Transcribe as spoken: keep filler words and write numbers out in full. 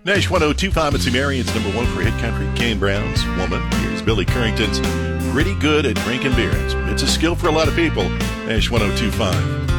Nash one oh two point five, it's Marion's number one for Hit Country. Kane Brown's Woman. Here's Billy Currington's Pretty Good at Drinking Beer. It's, it's a skill for a lot of people. Nash one oh two point five.